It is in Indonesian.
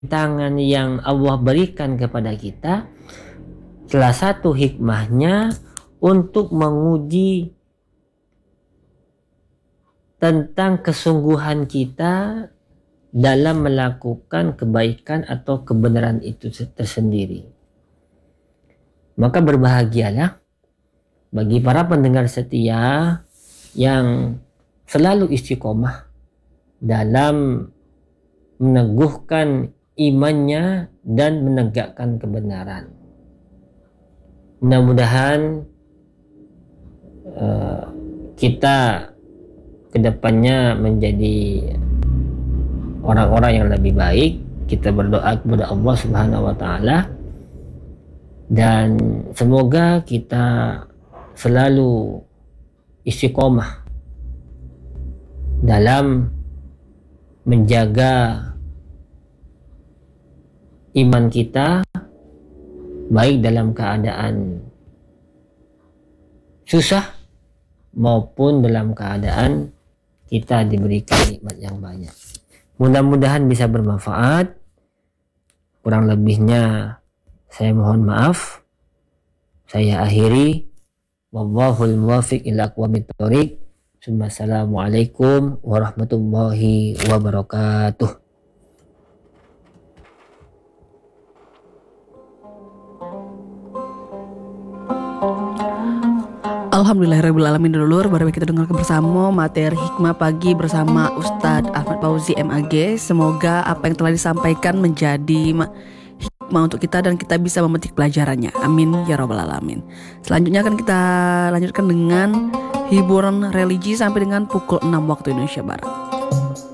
tangan yang Allah berikan kepada kita, salah satu hikmahnya untuk menguji tentang kesungguhan kita dalam melakukan kebaikan atau kebenaran itu tersendiri. Maka berbahagialah bagi para pendengar setia yang selalu istiqomah dalam meneguhkan imannya dan menegakkan kebenaran. Mudah-mudahan kita kedepannya menjadi orang-orang yang lebih baik. Kita berdoa kepada Allah Subhanahu wa Ta'ala, dan semoga kita selalu istiqomah dalam menjaga iman kita, baik dalam keadaan susah maupun dalam keadaan kita diberikan nikmat yang banyak. Mudah-mudahan bisa bermanfaat. Kurang lebihnya saya mohon maaf. Saya akhiri. Wallahul muwaffiq ila aqwamit thoriq. Assalamualaikum warahmatullahi wabarakatuh. Alhamdulillahirrahmanirrahim. Dulur, baru kita dengarkan bersama materi hikmah pagi bersama Ustadz Ahmad Fauzi MAG. Semoga apa yang telah disampaikan menjadi hikmah untuk kita dan kita bisa memetik pelajarannya. Amin ya rabbal alamin. Selanjutnya akan kita lanjutkan dengan hiburan religi sampai dengan pukul 6 waktu Indonesia Barat.